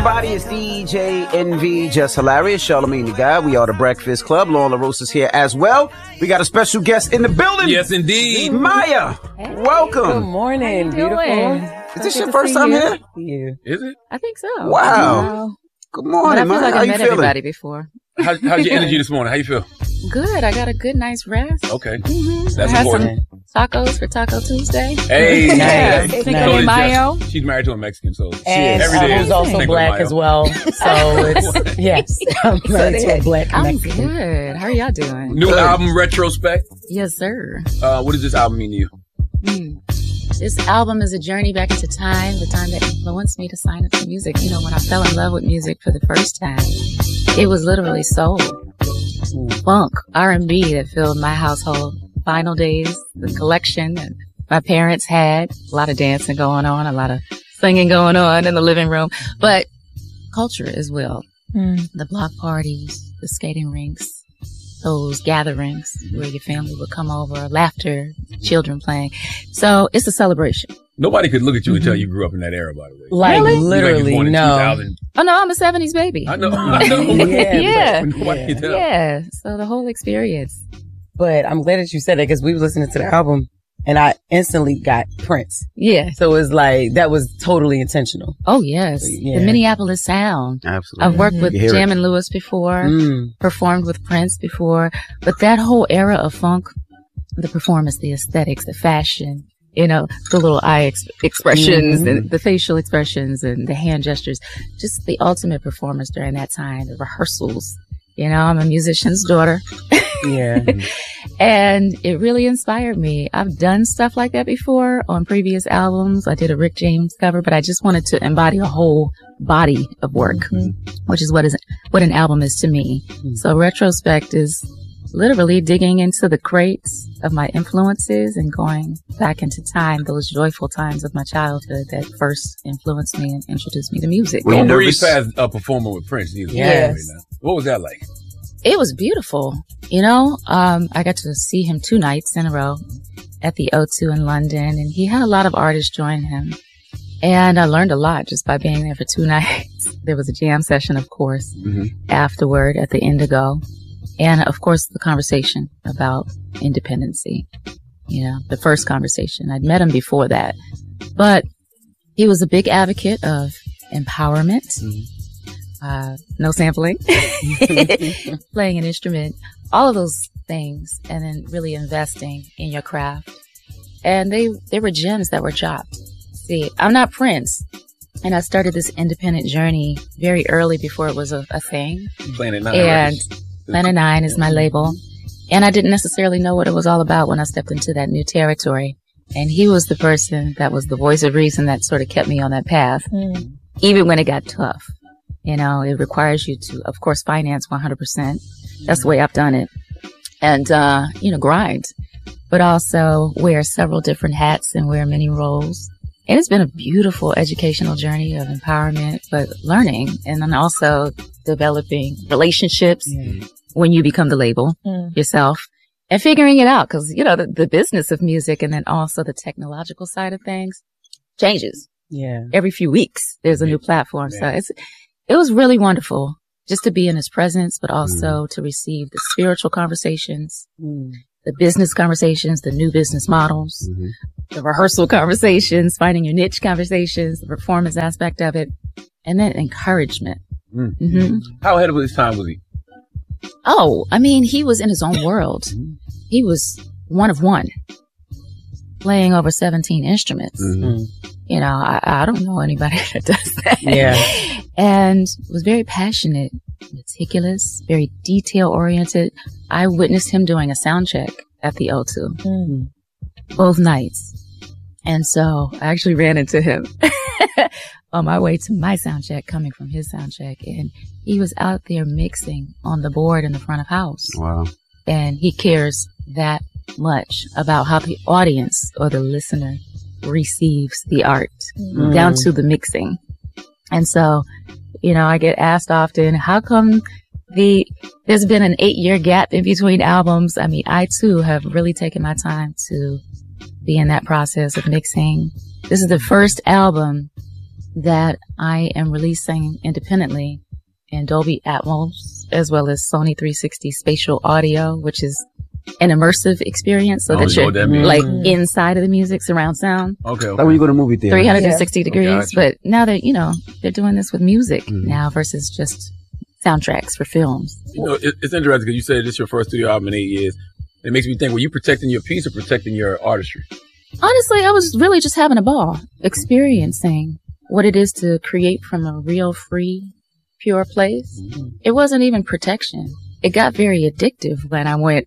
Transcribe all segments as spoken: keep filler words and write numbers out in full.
Everybody, it's D J Envy, Just Hilarious, Charlamagne the Guy. We are the Breakfast Club. Lauren LaRosa is here as well. We got a special guest in the building. Yes, indeed. Maya, hey, welcome. Good morning, beautiful. Doing? Is this your first time here? You. Is it? I think so. Wow. wow. Good morning, but I feel Maya. like How I you met feeling? everybody before. How, how's your energy this morning? How you feel? Good. I got a good, nice rest. Okay. Mm-hmm. That's I had important. some tacos for Taco Tuesday. Hey, yeah. nice. Cinco nice. de Mayo. She's married to a Mexican, so and every day uh, who's also Cinco de black Mayo. as well. So it's yes, I'm married to a black I'm Mexican. good. How are y'all doing? New Good. album, Retrospect. Yes, sir. Uh, what does this album mean to you? Mm. This album is a journey back into time, the time that influenced me to sign up to music. You know, when I fell in love with music for the first time, it was literally soul, funk, R and B that filled my household. Final days, the collection that my parents had, a lot of dancing going on, a lot of singing going on in the living room, but culture as well. Mm. The block parties, the skating rinks, those gatherings where your family would come over, laughter, children playing. So it's a celebration. Nobody could look at you and tell you grew up in that era, by the way. Like Really? literally, You're like no. two thousand. Oh no, I'm a seventies baby. I know. I know. Yeah, Yeah. But nobody Yeah. can tell. Yeah. So the whole experience. But I'm glad that you said that because we were listening to the album and I instantly got Prince. Yeah. So it was like that was totally intentional. Oh yes. Yeah. The Minneapolis sound. Absolutely. I've worked with You hear Jam it. and Lewis before, Mm. performed with Prince before, but that whole era of funk, the performance, the aesthetics, the fashion, you know, the little eye ex- expressions Mm-hmm. and the facial expressions and the hand gestures, just the ultimate performance during that time, the rehearsals. You know, I'm a musician's daughter. Yeah. And it really inspired me. I've done stuff like that before on previous albums. I did a Rick James cover, but I just wanted to embody a whole body of work, Mm-hmm. which is what is what an album is to me. Mm-hmm. So Retrospect is literally digging into the crates of my influences and going back into time, those joyful times of my childhood that first influenced me and introduced me to music. Were you Don't nervous? breeze past a performer with Prince either. Yes. Right now. What was that like? It was beautiful. You know, um, I got to see him two nights in a row at the O two in London, and he had a lot of artists join him. And I learned a lot just by being there for two nights. There was a jam session, of course, Mhm. afterward at the Indigo. And of course, the conversation about independency. You know, the first conversation. I'd met him before that, but he was a big advocate of empowerment. Mhm. Uh, no sampling, playing an instrument, all of those things, and then really investing in your craft. And they, they were gems that were dropped. See, I'm not Prince, and I started this independent journey very early before it was a, a thing. Planet Nine. And Records. Planet Nine is my label. And I didn't necessarily know what it was all about when I stepped into that new territory. And he was the person that was the voice of reason that sort of kept me on that path, Mm. even when it got tough. You know, it requires you to, of course, finance one hundred percent. That's the way I've done it. And, uh, you know, grind, but also wear several different hats and wear many roles. And it's been a beautiful educational journey of empowerment, but learning and then also developing relationships Yeah. when you become the label Mm. yourself and figuring it out. Cause, you know, the, the business of music and then also the technological side of things changes Yeah. every few weeks. There's a new platform. So it's, it was really wonderful just to be in his presence, but also to receive the spiritual conversations, Mm. the business conversations, the new business models, Mhm. the rehearsal conversations, finding your niche conversations, the performance aspect of it, and then encouragement. Mm. hmm How ahead of his time was he? Oh, I mean, he was in his own world. He was one of one, playing over seventeen instruments. Mhm. Mm. You know, I, I don't know anybody that does that. Yeah. And was very passionate, meticulous, very detail oriented. I witnessed him doing a sound check at the O two Mm. both nights. And so I actually ran into him on my way to my sound check, coming from his sound check. And he was out there mixing on the board in the front of house. Wow. And he cares that much about how the audience or the listener receives the art Mm. down to the mixing. And so, you know, I get asked often, how come the, there's been an eight year gap in between albums? I mean, I too have really taken my time to be in that process of mixing. This is the first album that I am releasing independently in Dolby Atmos, as well as Sony three sixty spatial audio, which is an immersive experience, so Oh, that you know you're what that means? like Mm. inside of the music, surround sound, Okay. okay. Like when you go to movie theater. three hundred sixty Yeah. degrees. Gotcha. But now that, you know, they're doing this with music Mhm. now versus just soundtracks for films. You know, it, it's interesting because you said this is your first studio album in eight years. It makes me think, were you protecting your piece or protecting your artistry? Honestly, I was really just having a ball, experiencing what it is to create from a real, free, pure place. It wasn't even protection. It got very addictive when I went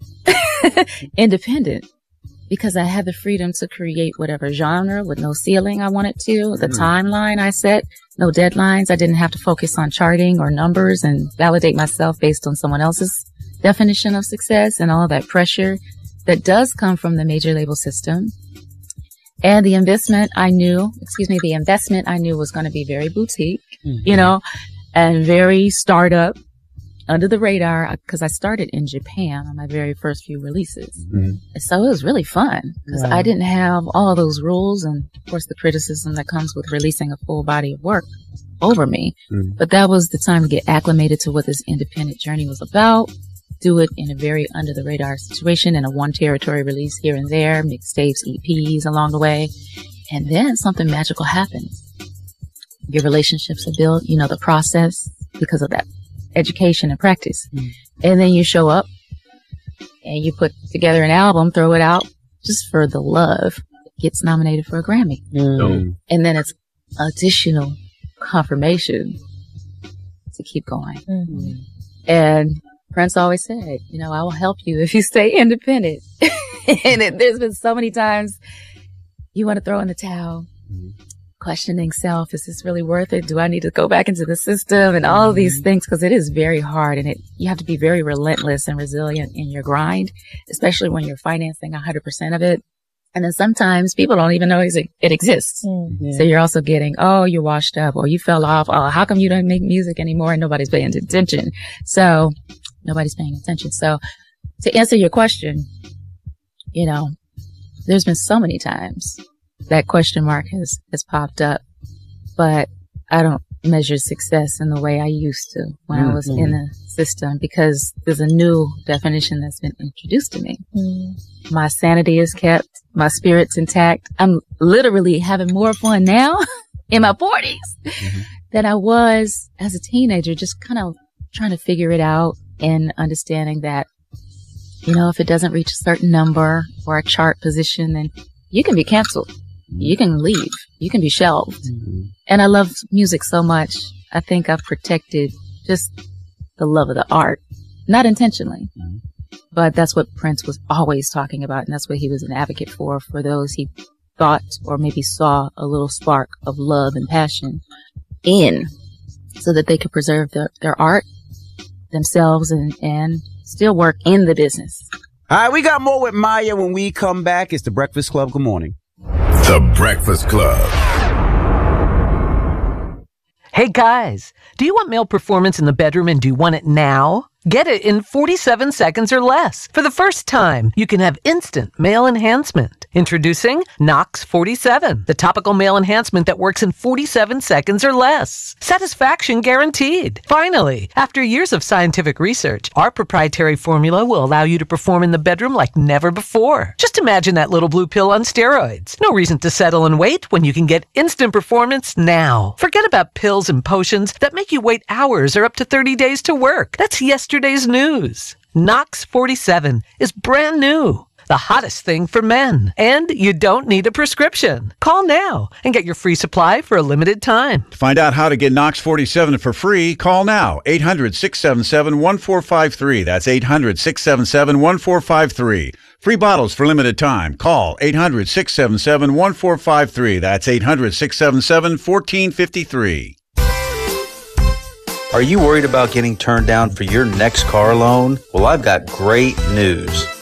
independent because I had the freedom to create whatever genre with no ceiling I wanted to, the Mm. timeline I set, no deadlines. I didn't have to focus on charting or numbers and validate myself based on someone else's definition of success and all that pressure that does come from the major label system. And the investment I knew, excuse me, the investment I knew was going to be very boutique, Mm-hmm. you know, and very startup, under the radar, because I started in Japan on my very first few releases. Mhm. So it was really fun because Wow. I didn't have all those rules and, of course, the criticism that comes with releasing a full body of work over me. Mhm. But that was the time to get acclimated to what this independent journey was about. Do it in a very under the radar situation in a one territory release here and there, mixtapes, E Ps along the way. And then something magical happens. Your relationships are built, you know, the process because of that education and practice. Mm. And then you show up and you put together an album, throw it out just for the love. It gets nominated for a Grammy. Mm. And then it's additional confirmation to keep going. Mm-hmm. And Prince always said, you know, I will help you if you stay independent. And it, there's been so many times you want to throw in the towel, Mhm. questioning self. Is this really worth it? Do I need to go back into the system and all of these things? Because it is very hard and it, you have to be very relentless and resilient in your grind, especially when you're financing one hundred percent of it. And then sometimes people don't even know it it exists. Yeah. So you're also getting, oh, you're washed up or you fell off. Oh, how come you don't make music anymore and nobody's paying attention? So nobody's paying attention. So to answer your question, you know, there's been so many times that question mark has, has popped up, but I don't measure success in the way I used to when I was in the system because there's a new definition that's been introduced to me. My sanity is kept, my spirit's intact. I'm literally having more fun now in my forties Mhm. than I was as a teenager, just kind of trying to figure it out and understanding that, you know, if it doesn't reach a certain number or a chart position, then you can be canceled. You can leave. You can be shelved. Mhm. And I love music so much. I think I've protected just the love of the art, not intentionally, Mhm. but that's what Prince was always talking about. And that's what he was an advocate for, for those he thought or maybe saw a little spark of love and passion in so that they could preserve their, their art themselves and, and still work in the business. All right, we got more with Maya when we come back. It's the Breakfast Club. Good morning. The Breakfast Club. Hey guys, do you want male performance in the bedroom and do you want it now? Get it in forty-seven seconds or less. For the first time, you can have instant male enhancement. Introducing Nox forty-seven, the topical male enhancement that works in forty-seven seconds or less. Satisfaction guaranteed. Finally, after years of scientific research, our proprietary formula will allow you to perform in the bedroom like never before. Just imagine that little blue pill on steroids. No reason to settle and wait when you can get instant performance now. Forget about pills and potions that make you wait hours or up to thirty days to work. That's yesterday's news. Nox forty-seven is brand new. The hottest thing for men. And you don't need a prescription. Call now and get your free supply for a limited time. To find out how to get Nox forty-seven for free, call now. eight hundred, six seven seven, one four five three. That's eight hundred, six seven seven, one four five three. Free bottles for limited time. Call eight hundred, six seven seven, one four five three. That's eight hundred, six seven seven, one four five three. Are you worried about getting turned down for your next car loan? Well, I've got great news.